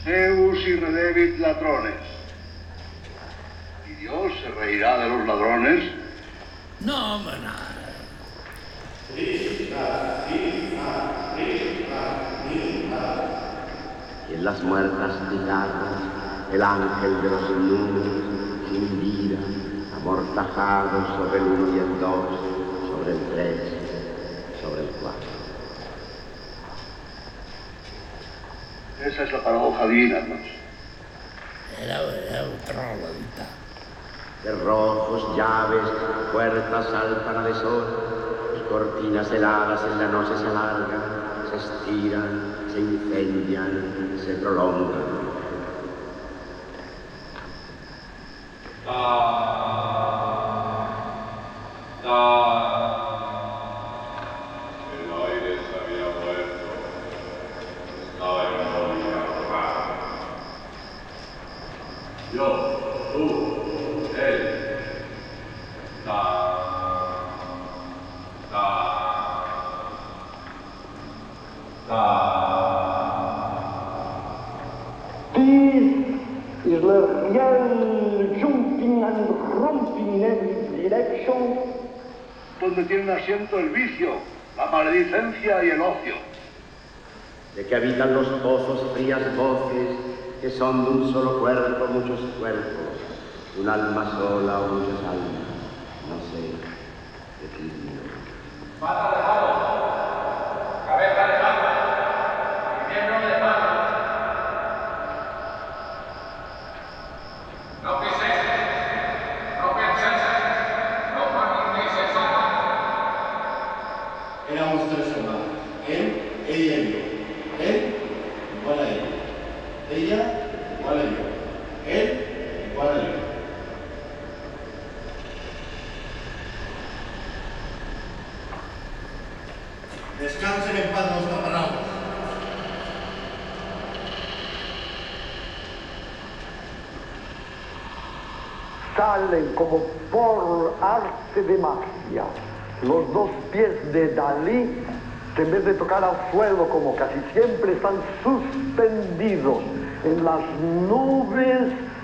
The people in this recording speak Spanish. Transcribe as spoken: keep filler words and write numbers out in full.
Deus irredevit ladrones. ¿Y Dios se reirá de los ladrones? No, hombre, nada. Y en las muertas cigarras, el ángel de los números, sin vida, amortajado sobre el uno y el dos, sobre el tres, sobre el cuatro. Esa es la paradoja divina, hermanos. Era, era otra vuelta. Cerrojos, llaves, puertas saltan a deshora, y cortinas heladas en la noche se alargan, se estiran, se incendian, se prolongan. Is the real jumping and romping in every direction. Donde tienen asiento el vicio, la maledicencia y el ocio. De que habitan los pozos frías voces, que son de un solo cuerpo muchos cuerpos, un alma sola o muchas almas, no sé, decidme. Pata de palo, cabeza de palo, y miembro de palo. No piséis, no penséis, no forniquéis nada. Éramos tres hermanos, él, ella y yo. Él igual a ella, ella igual a yo, él igual a yo. Descansen en paz los camaradas. Salen como por arte de magia los dos pies de Dalí, que en vez de tocar al suelo como casi siempre están suspendidos en las nubes